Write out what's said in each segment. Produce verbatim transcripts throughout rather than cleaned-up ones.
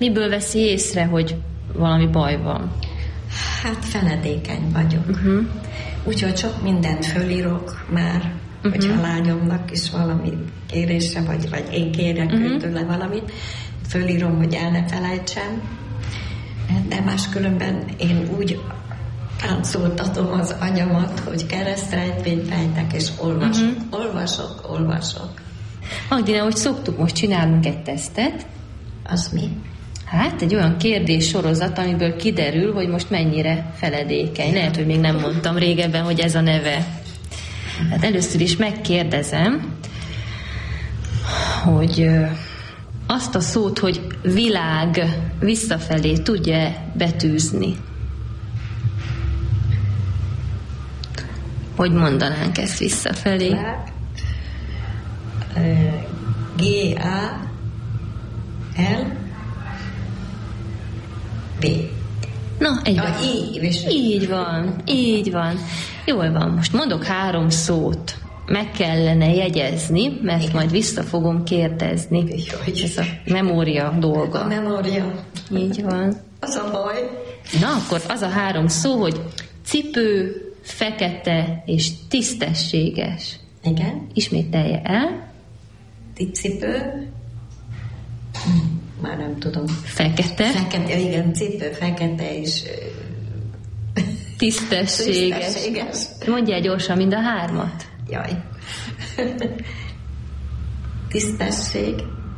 Miből veszi észre, hogy valami baj van? Hát feledékeny vagyok. Uh-huh. Úgyhogy sok mindent fölírok már, uh-huh. hogyha a lányomnak is valami kérése, vagy, vagy én kérek uh-huh. tőle valamit, fölírom, hogy el ne felejtsem. De máskülönben én úgy táncoltatom az agyamat, hogy keresztrejtvényt fejtek, és olvasok, uh-huh. olvasok, olvasok. Magdina, hogy szoktuk, most csinálunk egy tesztet. Az mi? Hát egy olyan kérdés sorozat, amiből kiderül, hogy most mennyire feledékeny. Lehet, hogy még nem mondtam régebben, hogy ez a neve. Hát először is megkérdezem, hogy azt a szót, hogy világ visszafelé tudja betűzni. Hogy mondanánk ezt visszafelé? G A L B. Na, egy ja, így, így van, így van. Jól van, most mondok három szót. Meg kellene jegyezni, mert igen. majd vissza fogom kérdezni. Jaj. Ez a memória dolga. A memória. Így van. Az a baj. Na, akkor az a három szó, hogy cipő, fekete és tisztességes. Igen. Ismételje el. Cipő. Már nem tudom. Fekete. Fekete, igen, cipő, fekete és tisztességes. tisztességes. Mondjál gyorsan mind a hármat. Jaj. Tisztesség.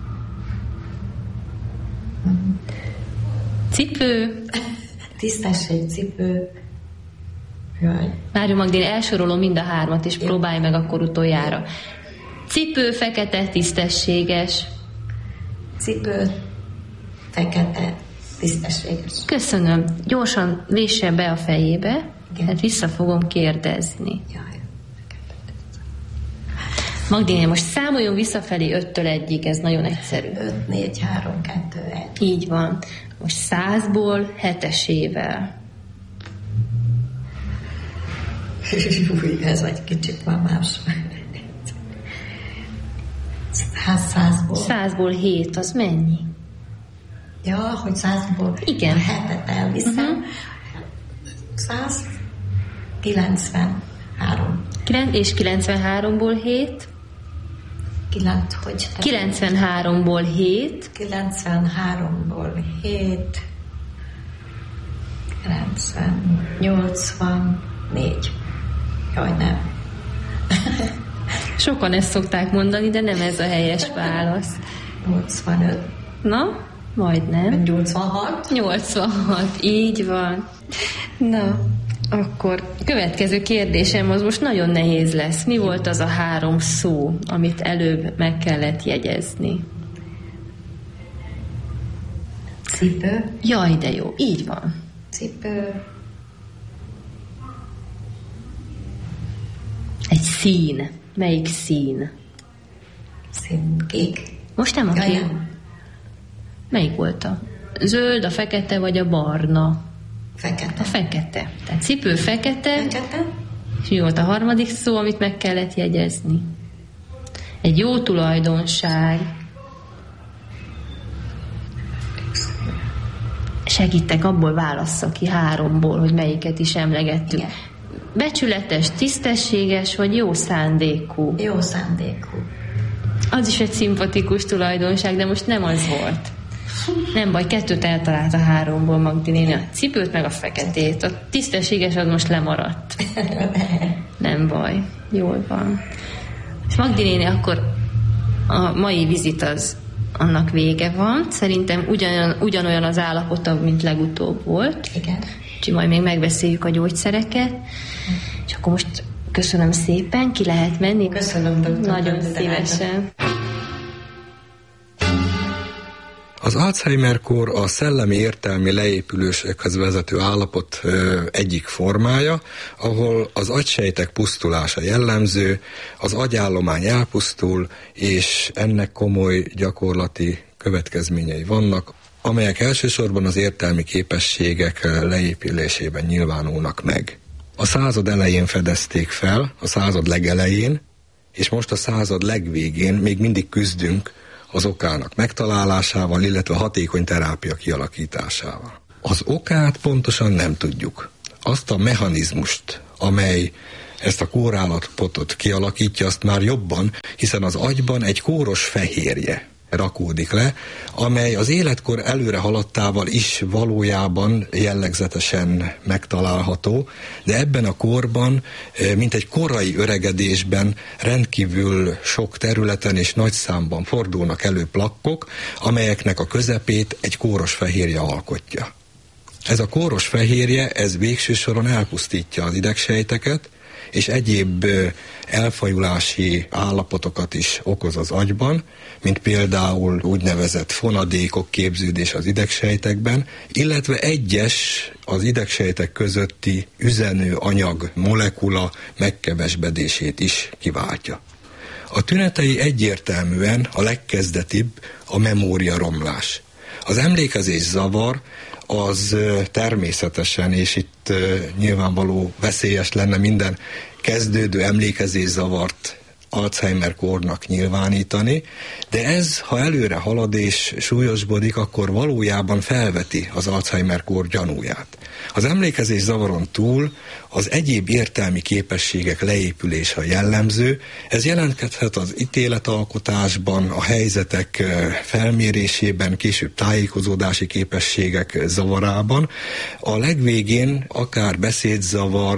Cipő. Tisztesség, cipő. Jaj. Várjunk, Magdina, elsorolom mind a hármat, és próbálj meg akkor utoljára. Cipő, fekete, tisztességes. Cipő, fekete, tisztességes. Köszönöm. Gyorsan vésse be a fejébe, hát vissza fogom kérdezni. Jaj. Magdina, most számoljon visszafelé öttől egyig, ez nagyon egyszerű. öt, négy, három, kettő, egy. Így van. Most százból hetesével. Új, ez egy kicsit már más. Százból. Százból hét, az mennyi? Ja, hogy százból igen. hetet elviszem. Uh-huh. Száz kilencvenhárom. És kilencvenháromból hét? Kilenc, hogy? kilencvenháromból hét. kilencvenháromból hét. kilencven, nyolcvannégy. Jaj, nem. Sokan ezt szokták mondani, de nem ez a helyes válasz. nyolcvanöt. Na, majdnem. nyolcvanhat. nyolcvanhat, így van. Na, akkor következő kérdésem az most nagyon nehéz lesz. Mi volt az a három szó, amit előbb meg kellett jegyezni? Cipő. Jaj, de jó, így van. Cipő. Egy szín. Melyik szín? Szín kék. Most nem a kék. Ja, melyik volt a zöld, a fekete vagy a barna? Fekete. A fekete. Tehát cipő fekete. Fekete. És mi volt a harmadik szó, amit meg kellett jegyezni? Egy jó tulajdonság. Segítek, abból válassza ki háromból, hogy melyiket is emlegettük. Igen. Becsületes, tisztességes, vagy jó szándékú? Jó szándékú. Az is egy szimpatikus tulajdonság, de most nem az volt. Nem baj, kettőt eltalált a háromból, Magdi a cipőt meg a feketét. A tisztességes az most lemaradt. Nem baj, jól van. És Magdi néni, akkor a mai vizit az annak vége van. Szerintem ugyanolyan, ugyanolyan az állapota, mint legutóbb volt. Igen. Úgyhogy majd még megbeszéljük a gyógyszereket. És akkor most köszönöm szépen, ki lehet menni. Köszönöm, doktor. Nagyon szívesen. Az Alzheimer-kór a szellemi értelmi leépülésekhez vezető állapot ö, egyik formája, ahol az agysejtek pusztulása jellemző, az agyállomány elpusztul, és ennek komoly gyakorlati következményei vannak, amelyek elsősorban az értelmi képességek leépülésében nyilvánulnak meg. A század elején fedezték fel, a század legelején, és most a század legvégén még mindig küzdünk az okának megtalálásával, illetve hatékony terápia kialakításával. Az okát pontosan nem tudjuk. Azt a mechanizmust, amely ezt a kórállapotot kialakítja, azt már jobban, hiszen az agyban egy kóros fehérje rakódik le, amely az életkor előre haladtával is valójában jellegzetesen megtalálható, de ebben a korban, mint egy korai öregedésben rendkívül sok területen és nagy számban fordulnak elő plakkok, amelyeknek a közepét egy kóros fehérje alkotja. Ez a kóros fehérje, ez végső soron elpusztítja az idegsejteket, és egyéb elfajulási állapotokat is okoz az agyban, mint például úgynevezett fonadékok képződés az idegsejtekben, illetve egyes az idegsejtek közötti üzenő anyag molekula megkevesbedését is kiváltja. A tünetei egyértelműen a legkezdetibb a memóriaromlás. Az emlékezés zavar az természetesen, és itt nyilvánvaló veszélyes lenne minden kezdődő emlékezészavart Alzheimer-kórnak nyilvánítani, de ez, ha előre halad és súlyosbodik, akkor valójában felveti az Alzheimer-kór gyanúját. Az emlékezés zavaron túl az egyéb értelmi képességek leépülése a jellemző, ez jelentkezhet az ítéletalkotásban, a helyzetek felmérésében, később tájékozódási képességek zavarában. A legvégén akár beszédzavar,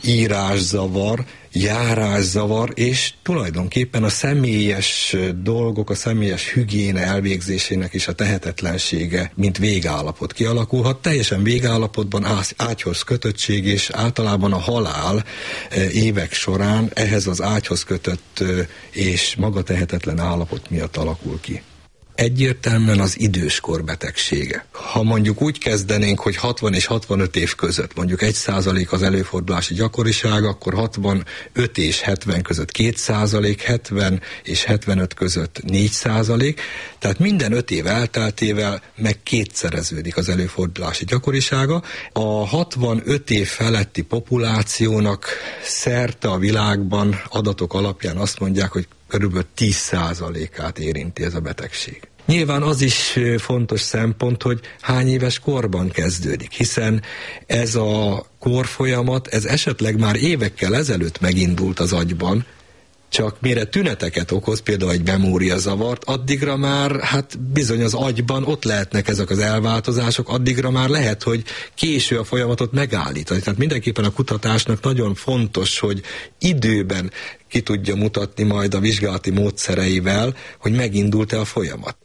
írászavar, járászavar, és tulajdonképpen a személyes dolgok, a személyes higiéne elvégzésének is a tehetetlensége, mint végállapot kialakulhat. Teljesen végállapotban ágyhoz kötöttség, és általában a halál évek során ehhez az ágyhoz kötött és maga tehetetlen állapot miatt alakul ki. Egyértelműen az időskor betegsége. Ha mondjuk úgy kezdenénk, hogy hatvan és hatvanöt év között mondjuk egy százalék az előfordulási gyakoriság, akkor hatvanöt és hetven között két százalék, hetven és hetvenöt között négy százalék, tehát minden öt év elteltével meg kétszereződik az előfordulási gyakorisága. A hatvanöt év feletti populációnak szerte a világban adatok alapján azt mondják, hogy körülbelül tíz százalékát érinti ez a betegség. Nyilván az is fontos szempont, hogy hány éves korban kezdődik, hiszen ez a korfolyamat, ez esetleg már évekkel ezelőtt megindult az agyban, csak mire tüneteket okoz, például egy memóriazavart, addigra már, hát bizony az agyban ott lehetnek ezek az elváltozások, addigra már lehet, hogy késő a folyamatot megállítani. Tehát mindenképpen a kutatásnak nagyon fontos, hogy időben ki tudja mutatni majd a vizsgálati módszereivel, hogy megindult-e a folyamat.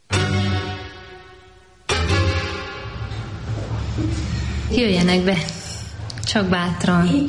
Jöjjenek be, csak bátran.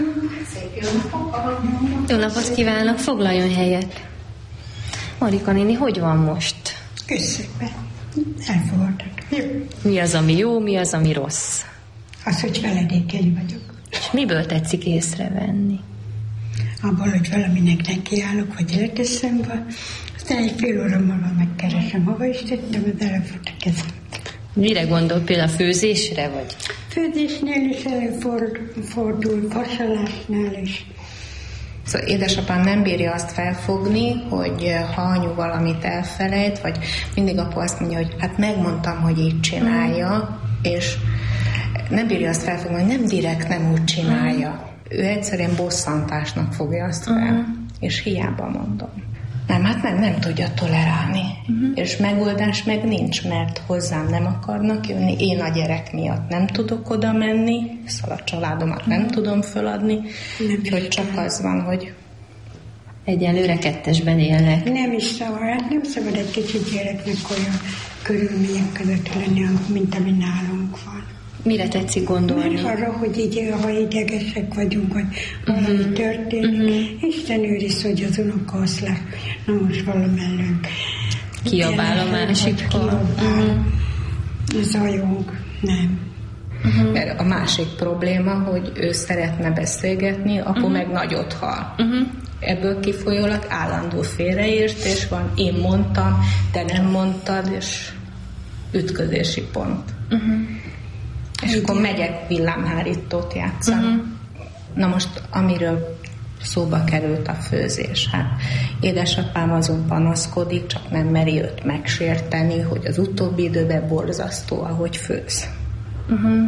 Jó napot kívánok, foglaljon helyet. Marika néni, hogy van most? Köszönöm, elfogadtak. Mi az, ami jó, mi az, ami rossz? Az, hogy feledékeny vagyok. És miből tetszik észrevenni? Abból, hogy valaminek nekiállok, vagy leteszem be, aztán egy fél óra múlva megkeresem, hova is tettem, hogy belefut a kezem. Mire gondol, például a főzésre, vagy? Főzésnél is előfordul, fasalásnál is. Szóval édesapám nem bírja azt felfogni, hogy ha anyu valamit elfelejt, vagy mindig apa azt mondja, hogy hát megmondtam, hogy így csinálja, mm. és nem bírja azt felfogni, hogy nem direkt nem úgy csinálja. Mm. Ő egyszerűen bosszantásnak fogja azt fel, mm. és hiába mondom. Nem, hát nem, nem tudja tolerálni. Uh-huh. És megoldás meg nincs, mert hozzám nem akarnak jönni. Én a gyerek miatt nem tudok oda menni, szóval a családomat nem uh-huh. tudom föladni. Úgyhogy csak az van, hogy... Egyelőre kettesben élnek. Nem is szabad, hát nem szabad egy kicsit gyereknek olyan körülmények között lenni, mint ami nálunk van. Mire tetszik gondolni? Mert arra, hogy így, ha idegesek vagyunk, hogy valami uh-huh. történik, uh-huh. Isten őriz, hogy az unoka azt lát, na most valamellünk. Kiabál a másikkal. Kiabál, uh-huh. zajong, nem. Uh-huh. Mert a másik probléma, hogy ő szeretne beszélgetni, akkor uh-huh. meg nagyot hal. Uh-huh. Ebből kifolyólag állandó félreértés van, én mondtam, te nem mondtad, és ütközési pont. Uh-huh. És igen. Akkor megyek villámhárítót játszani. Uh-huh. Na most, amiről szóba került a főzés. Hát édesapám azon panaszkodik, csak nem meri őt megsérteni, hogy az utóbbi időben borzasztó, ahogy főz. Uh-huh.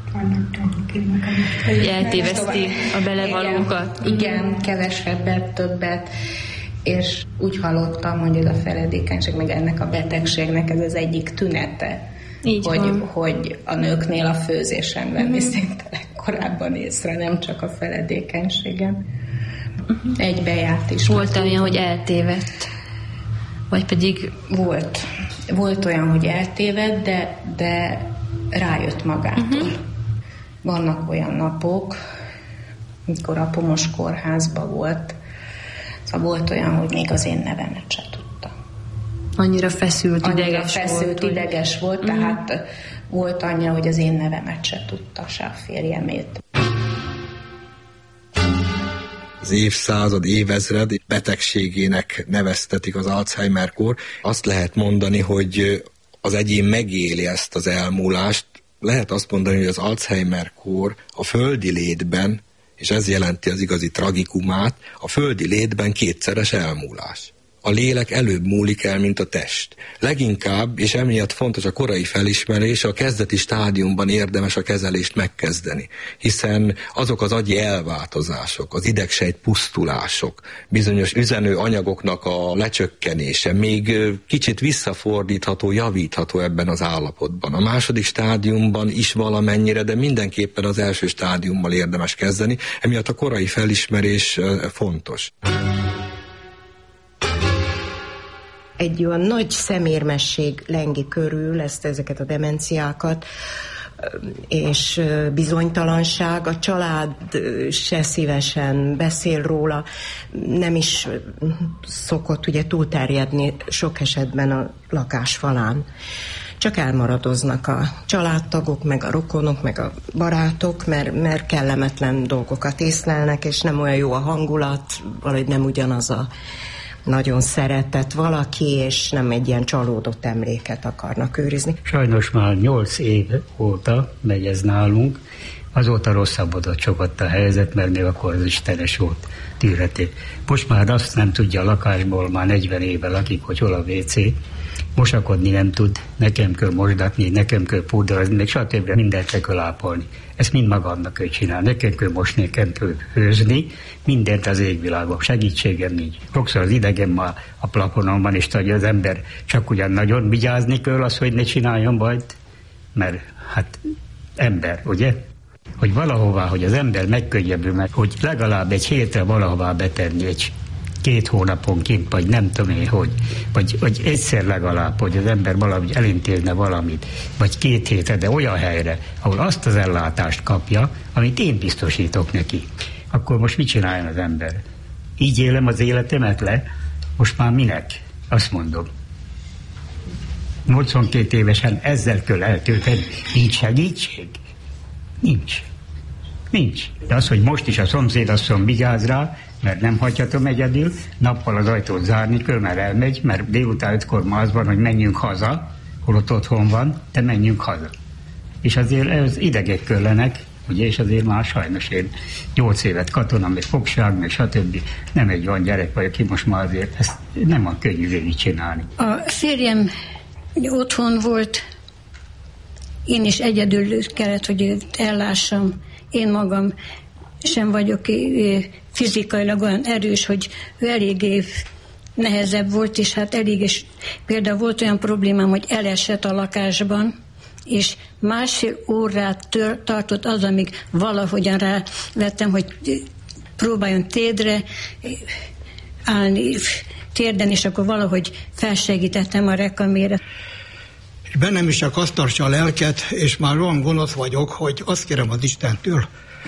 Eltéveszti a belevalókat. Igen, igen, kevesebbet, többet, és úgy hallottam, hogy ez a feledékenység, meg ennek a betegségnek ez az egyik tünete, hogy, hogy a nőknél a főzésen venni uh-huh. szinte legkorábban észre, nem csak a feledékenységen. Uh-huh. Egybejárt is. Volt olyan, hogy eltévedt? Vagy pedig... Volt. Volt olyan, hogy eltévedt, de, de rájött magától. Uh-huh. Vannak olyan napok, mikor a Pomos kórházban volt, szóval volt olyan, hogy még az én nevemet se tudta. Annyira feszült, Annyira ideges feszült, volt. ideges volt, uh-huh. tehát volt anyja, hogy az én nevemet se tudta, se a férjemét. Az évszázad, évezred betegségének neveztetik az Alzheimer-kór. Azt lehet mondani, hogy az egyén megéli ezt az elmúlást. Lehet azt mondani, hogy az Alzheimer-kór a földi létben, és ez jelenti az igazi tragikumát, a földi létben kétszeres elmúlás. A lélek előbb múlik el, mint a test. Leginkább, és emiatt fontos a korai felismerés, a kezdeti stádiumban érdemes a kezelést megkezdeni, hiszen azok az agyi elváltozások, az idegsejt pusztulások, bizonyos üzenő anyagoknak a lecsökkenése még kicsit visszafordítható, javítható ebben az állapotban. A második stádiumban is valamennyire, de mindenképpen az első stádiummal érdemes kezdeni, emiatt a korai felismerés fontos. Egy olyan nagy szemérmesség lengi körül ezt, ezeket a demenciákat, és bizonytalanság. A család se szívesen beszél róla, nem is szokott ugye túlterjedni sok esetben a lakásfalán. Csak elmaradoznak a családtagok, meg a rokonok, meg a barátok, mert, mert kellemetlen dolgokat észlelnek, és nem olyan jó a hangulat, valahogy nem ugyanaz a nagyon szeretett valaki, és nem egy ilyen csalódott emléket akarnak őrizni. Sajnos már nyolc év óta megy ez nálunk, azóta rosszabbodott sokat a helyzet, mert még akkor az istenes volt tűreték. Most már azt nem tudja a lakásból, már negyven éve lakik, hogy hol a vé cé, mosakodni nem tud, nekem kell mosdatni, nekem kell pudrozni, még stb. Mindent kell ápolni. Ezt mind magamnak kell csinálni, nekem kell mosni, nekem kell főzni, mindent az égvilágon, segítségem nincs. Sokszor az idegem ma a plafonon van, és tudja, az ember csak ugyan nagyon vigyázni kell az, hogy ne csináljon bajt, mert hát ember, ugye? Hogy valahová, hogy az ember megkönnyebbül meg, hogy legalább egy hétre valahová betenni egy két hónapon kint, vagy nem tudom én, hogy, vagy, vagy egyszer legalább, hogy az ember valahogy elintézne valamit, vagy két hétre, de olyan helyre, ahol azt az ellátást kapja, amit én biztosítok neki. Akkor most mit csináljon az ember? Így élem az életemet le? Most már minek? Azt mondom. nyolcvankét évesen ezzel kell eltölteni. Nincs segítség? Nincs. Nincs. De az, hogy most is a szomszédasszony vigyáz rá, mert nem hagyhatom egyedül, nappal az ajtót zárni kell, mert elmegy, mert délután ötkor ma az van, hogy menjünk haza, holott otthon van, de menjünk haza. És azért ez idegek kellenek, ugye, és azért már sajnos én nyolc évet katona, meg fogság, meg stb. Nem egy olyan gyerek vagyok, aki most már azért ezt nem a könnyű végig csinálni. A férjem otthon volt, én is egyedül kellett, hogy ellássam. Én magam sem vagyok fizikailag olyan erős, hogy ő eléggé nehezebb volt, és hát elég is, például volt olyan problémám, hogy elesett a lakásban, és másfél órát tör, tartott az, amíg valahogyan rávettem, hogy próbáljon térdre állni, térden, és akkor valahogy felsegítettem a rekamére. És bennem is csak azt tartsa a lelket, és már olyan gonosz vagyok, hogy azt kérem az Istentől,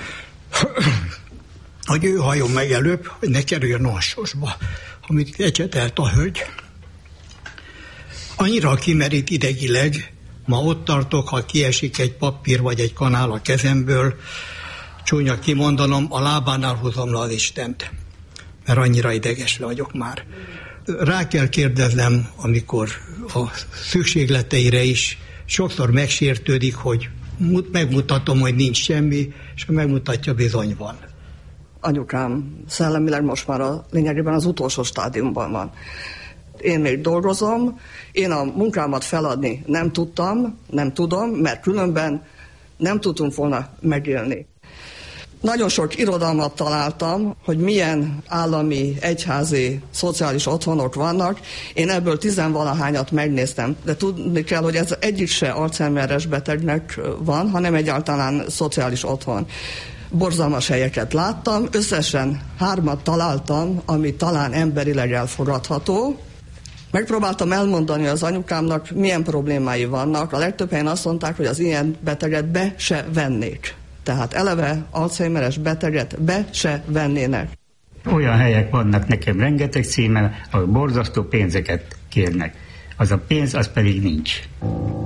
hogy ő halljon meg előbb, hogy ne kerüljön a sorsba, amit ecsetelt a hölgy. Annyira kimerít idegileg, ma ott tartok, ha kiesik egy papír vagy egy kanál a kezemből, csúnya kimondanom, a lábánál húzom le az Istent, mert annyira ideges vagyok már. Rá kell kérdeznem, amikor a szükségleteire is sokszor megsértődik, hogy megmutatom, hogy nincs semmi, és megmutatja, bizony van. anyukám szellemileg most már a lényegében az utolsó stádiumban van. Én még dolgozom, én a munkámat feladni nem tudtam, nem tudom, mert különben nem tudtunk volna megélni. Nagyon sok irodalmat találtam, hogy milyen állami, egyházi, szociális otthonok vannak. Én ebből tizenvalahányat megnéztem, de tudni kell, hogy ez egyik se Alzheimeres betegnek van, hanem egyáltalán szociális otthon. Borzalmas helyeket láttam, összesen hármat találtam, ami talán emberileg elfogadható. Megpróbáltam elmondani az anyukámnak, milyen problémái vannak. A legtöbb helyen azt mondták, hogy az ilyen beteget be se vennék. Tehát eleve Alzheimeres beteget be se vennének. Olyan helyek vannak nekem rengeteg címen, ahol borzasztó pénzeket kérnek. Az a pénz, az pedig nincs.